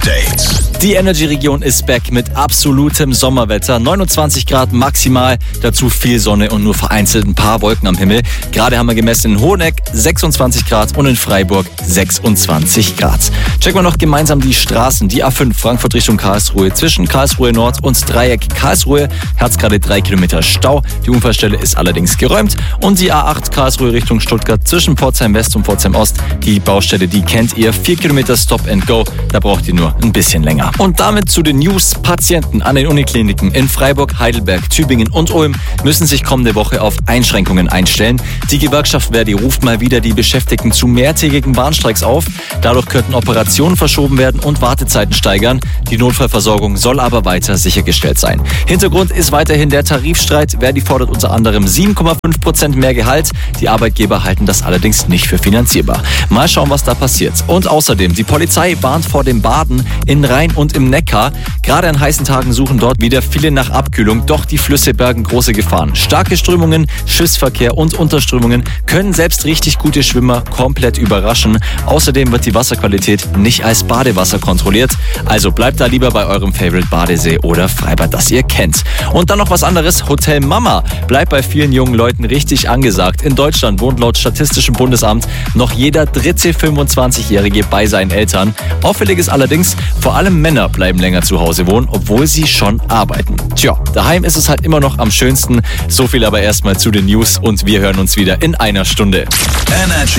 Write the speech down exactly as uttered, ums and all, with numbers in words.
Update. Die Energy-Region ist back mit absolutem Sommerwetter. neunundzwanzig Grad maximal, dazu viel Sonne und nur vereinzelt ein paar Wolken am Himmel. Gerade haben wir gemessen in Hoheneck sechsundzwanzig Grad und in Freiburg sechsundzwanzig Grad. Checken wir noch gemeinsam die Straßen. Die A fünf Frankfurt Richtung Karlsruhe zwischen Karlsruhe Nord und Dreieck Karlsruhe hat es gerade drei Kilometer Stau. Die Unfallstelle ist allerdings geräumt. Und die A acht Karlsruhe Richtung Stuttgart zwischen Pforzheim West und Pforzheim Ost. Die Baustelle, die kennt ihr. vier Kilometer Stop and Go. Da braucht ihr nur ein bisschen länger. Und damit zu den News. Patienten an den Unikliniken in Freiburg, Heidelberg, Tübingen und Ulm müssen sich kommende Woche auf Einschränkungen einstellen. Die Gewerkschaft Verdi ruft mal wieder die Beschäftigten zu mehrtägigen Bahnstreiks auf. Dadurch könnten Operationen verschoben werden und Wartezeiten steigern. Die Notfallversorgung soll aber weiter sichergestellt sein. Hintergrund ist weiterhin der Tarifstreit. Verdi fordert unter anderem sieben Komma fünf Prozent mehr Gehalt. Die Arbeitgeber halten das allerdings nicht für finanzierbar. Mal schauen, was da passiert. Und außerdem, die Polizei warnt vor dem Baden in Rhein und im Neckar. Gerade an heißen Tagen suchen dort wieder viele nach Abkühlung, doch die Flüsse bergen große Gefahren. Starke Strömungen, Schiffsverkehr und Unterströmungen können selbst richtig gute Schwimmer komplett überraschen. Außerdem wird die Wasserqualität nicht als Badewasser kontrolliert. Also bleibt da lieber bei eurem Favorite Badesee oder Freibad, das ihr kennt. Und dann noch was anderes. Hotel Mama bleibt bei vielen jungen Leuten richtig angesagt. In Deutschland wohnt laut Statistischem Bundesamt noch jeder dritte fünfundzwanzigjährige bei seinen Eltern. Auffällig ist allerdings, vor allem Männer bleiben länger zu Hause wohnen, obwohl sie schon arbeiten. Tja, daheim ist es halt immer noch am schönsten. So viel aber erstmal zu den News und wir hören uns wieder in einer Stunde. Energy.